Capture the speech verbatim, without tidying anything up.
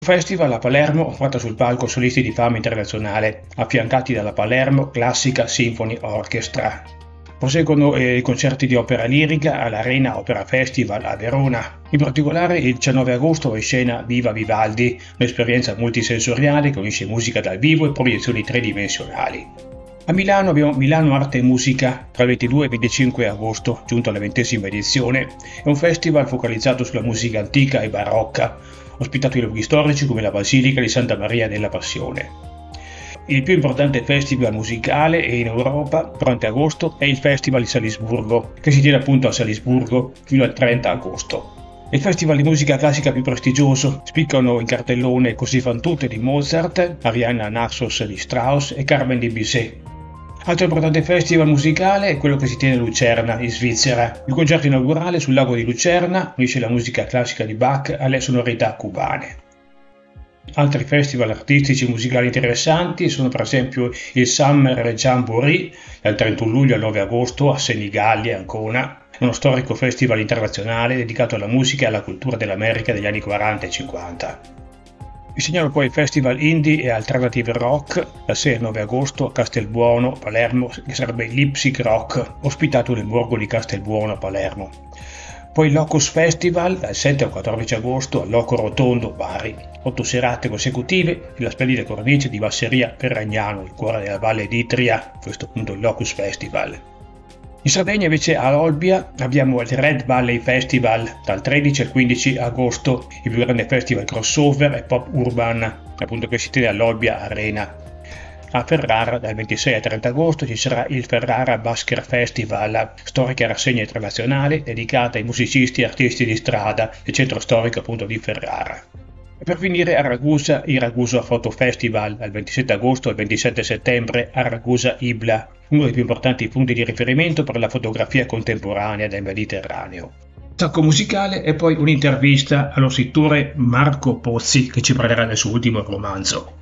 Festival a Palermo offre sul palco solisti di fama internazionale, affiancati dalla Palermo Classical Symphony Orchestra. Proseguono eh, i concerti di opera lirica all'Arena Opera Festival a Verona. In particolare il diciannove agosto è in scena Viva Vivaldi, un'esperienza multisensoriale che unisce musica dal vivo e proiezioni tridimensionali. A Milano abbiamo Milano Arte e Musica tra il ventidue e il venticinque agosto, giunto alla ventesima edizione. È un festival focalizzato sulla musica antica e barocca, ospitato in luoghi storici come la Basilica di Santa Maria della Passione. Il più importante festival musicale in Europa durante agosto è il Festival di Salisburgo, che si tiene appunto a Salisburgo fino al trenta agosto. È il festival di musica classica più prestigioso, spiccano in cartellone Così fan tutte di Mozart, Arianna Naxos di Strauss e Carmen di Bizet. Altro importante festival musicale è quello che si tiene a Lucerna, in Svizzera. Il concerto inaugurale sul lago di Lucerna unisce la musica classica di Bach alle sonorità cubane. Altri festival artistici e musicali interessanti sono per esempio il Summer Jamboree dal trentuno luglio al nove agosto a Senigallia, Ancona, uno storico festival internazionale dedicato alla musica e alla cultura dell'America degli anni quaranta e cinquanta. Vi segnalo poi il Festival Indie e Alternative Rock dal sei al nove agosto a Castelbuono, Palermo, che sarebbe l'Ipsic Rock, ospitato nel borgo di Castelbuono, Palermo. Poi il Locus Festival dal sette al quattordici agosto al Loco Rotondo, Bari. Otto serate consecutive nella splendida cornice di Vasseria Perragnano, il cuore della Valle d'Itria, questo appunto il Locus Festival. In Sardegna invece a Olbia abbiamo il Red Valley Festival dal tredici al quindici agosto, il più grande festival crossover e pop urban, appunto che si tiene all'Olbia Arena. A Ferrara dal ventisei al trenta agosto ci sarà il Ferrara Basker Festival, storica rassegna internazionale dedicata ai musicisti e artisti di strada del centro storico appunto di Ferrara. E per finire a Ragusa il Ragusa Photo Festival dal ventisette agosto al ventisette settembre a Ragusa Ibla, uno dei più importanti punti di riferimento per la fotografia contemporanea del Mediterraneo. Sacco musicale e poi un'intervista allo scrittore Marco Pozzi che ci parlerà del suo ultimo romanzo.